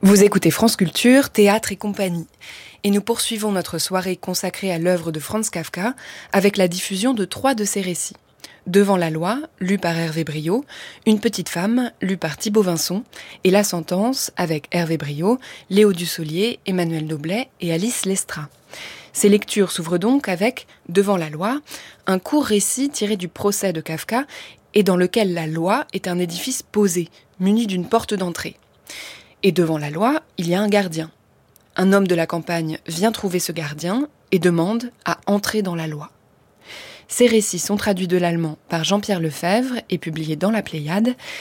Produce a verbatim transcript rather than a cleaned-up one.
Vous écoutez France Culture, Théâtre et compagnie. Et nous poursuivons notre soirée consacrée à l'œuvre de Franz Kafka avec la diffusion de trois de ses récits. Devant la loi, lu par Hervé Briot, Une petite femme, lu par Thibaut Vincent, et La sentence, avec Hervé Briot, Léo Dussolier, Emmanuel Doblet et Alice Lestra. Ces lectures s'ouvrent donc avec Devant la loi, un court récit tiré du procès de Kafka et dans lequel la loi est un édifice posé, muni d'une porte d'entrée. Et devant la loi, il y a un gardien. Un homme de la campagne vient trouver ce gardien et demande à entrer dans la loi. Ces récits sont traduits de l'allemand par Jean-Pierre Lefebvre et publiés dans la Pléiade,